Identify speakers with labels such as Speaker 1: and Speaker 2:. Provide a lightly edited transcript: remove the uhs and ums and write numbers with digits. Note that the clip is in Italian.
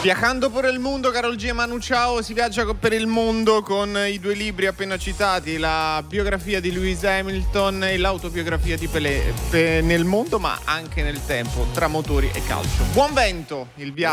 Speaker 1: Viajando per il mondo, Karol G e Manu Chao, si viaggia per il mondo con i due libri appena citati, la biografia di Lewis Hamilton e l'autobiografia di Pelé, nel mondo ma anche nel tempo, tra motori e calcio. Buon vento, il viaggio.